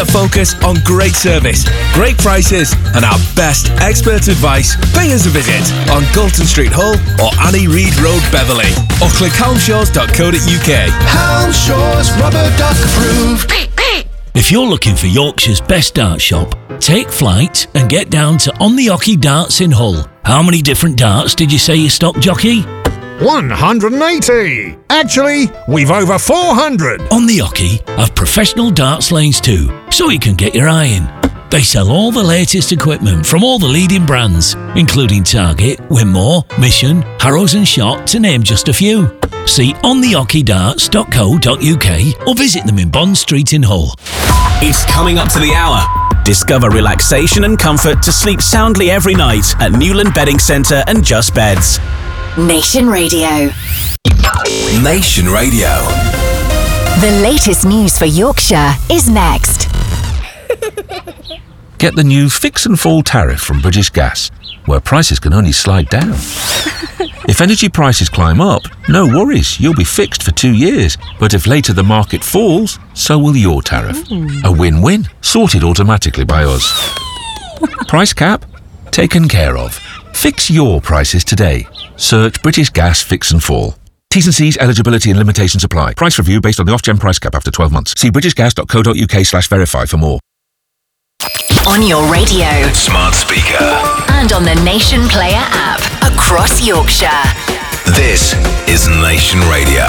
Focus on great service, great prices and our best expert advice. Pay us a visit on Galton Street, Hull or Annie Reid Road, Beverley, or click helmshaws.co.uk. Helmshaws Rubber Duck approved. If you're looking for Yorkshire's best dart shop, take flight and get down to On the Hockey Darts in Hull. How many different darts did you say you stock, jockey? 180! Actually, we've over 400! On the Hockey have professional darts lanes too, so you can get your eye in. They sell all the latest equipment from all the leading brands, including Target, Winmore, Mission, Harrows and Shot, to name just a few. See onthehockeydarts.co.uk or visit them in Bond Street in Hull. It's coming up to the hour. Discover relaxation and comfort to sleep soundly every night at Newland Bedding Centre and Just Beds. Nation Radio. Nation Radio. The latest news for Yorkshire is next. Get the new Fix and Fall tariff from British Gas, where prices can only slide down. If energy prices climb up, no worries, you'll be fixed for 2 years. But if later the market falls, so will your tariff. A win-win, sorted automatically by us. Price cap? Taken care of. Fix your prices today. Search British Gas Fix and Fall. T's and C's, eligibility and limitations apply. Price review based on the Ofgem price cap after 12 months. See britishgas.co.uk/verify for more. On your radio, Smart speaker. and on the Nation Player app across Yorkshire. This is Nation Radio.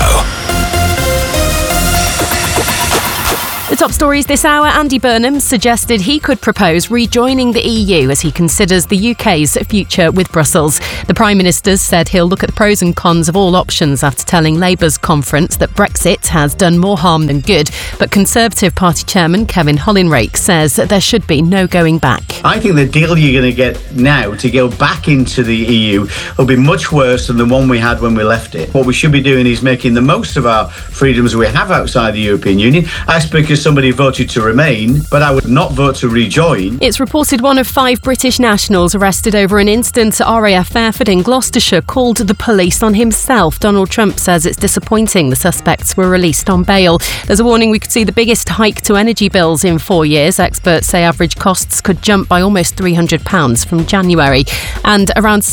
The top stories this hour. Andy Burnham suggested he could propose rejoining the EU as he considers the UK's future with Brussels. The Prime Minister said he'll look at the pros and cons of all options after telling Labour's conference that Brexit has done more harm than good. But Conservative Party Chairman Kevin Hollinrake says there should be no going back. I think the deal you're going to get now to go back into the EU will be much worse than the one we had when we left it. What we should be doing is making the most of our freedoms we have outside the European Union. I speak as somebody voted to remain, but I would not vote to rejoin. It's reported one of 5 British nationals arrested over an incident at RAF Fairford in Gloucestershire called the police on himself. Donald Trump says it's disappointing the suspects were released on bail. There's a warning we could see the biggest hike to energy bills in 4 years. Experts say average costs could jump by almost £300 from January. And around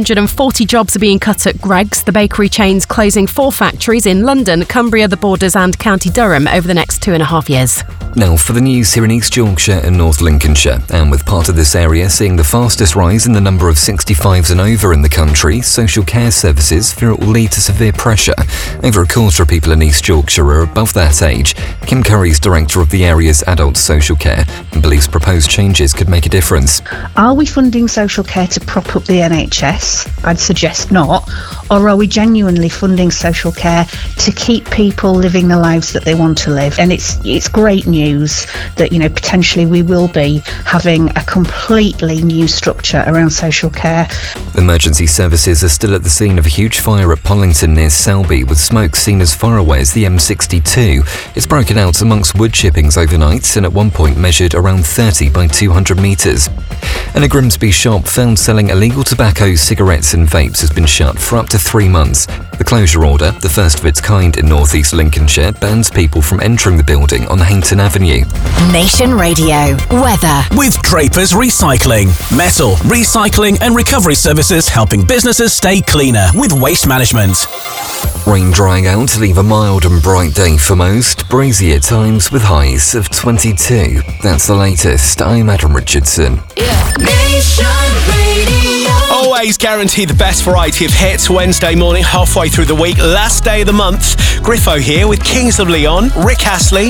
740 jobs are being cut at Greggs. The bakery chain's closing 4 factories in London, Cumbria, the Borders and County Durham over the next 2.5 years. Now for the news here in East Yorkshire and North Lincolnshire. And with part of this area seeing the fastest rise in the number of 65s and over in the country, social care services fear it will lead to severe pressure. Over a quarter of people in East Yorkshire are above that age. Kim Curry's director of the area's adult social care and believes proposed changes could make a difference. Are we funding social care to prop up the NHS? I'd suggest not. Or are we genuinely funding social care to keep people living the lives that they want to live? And it's great news that, potentially we will be having a completely new structure around social care. Emergency services are still at the scene of a huge fire at Pollington near Selby, with smoke seen as far away as the M62. It's broken out amongst wood chippings overnight and at one point measured around 30 by 200 metres. And a Grimsby shop found selling illegal tobacco, cigarettes and vapes has been shut for up to 3 months. The closure order, the first of its kind in North East Lincolnshire, bans people from entering the building on Hainton Avenue. Nation Radio. Weather. With Draper's Recycling. Metal, recycling and recovery services helping businesses stay cleaner with waste management. Rain drying out to leave a mild and bright day for most. Breezy at times with highs of 22. That's the latest. I'm Adam Richardson. Nation Radio. Always guarantee the best variety of hits Wednesday morning, halfway through the week, last day of the month. Griffo here with Kings of Leon, Rick Astley,